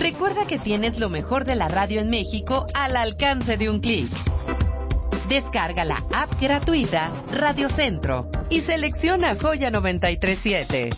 Recuerda que tienes lo mejor de la radio en México al alcance de un clic. Descarga la app gratuita Radio Centro y selecciona Joya 93.7.